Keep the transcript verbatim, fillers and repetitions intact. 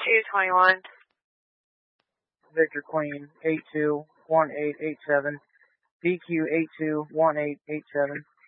two twenty-one. Victor Queen, eight two one eight eight seven. D Q eight two one eight eight seven.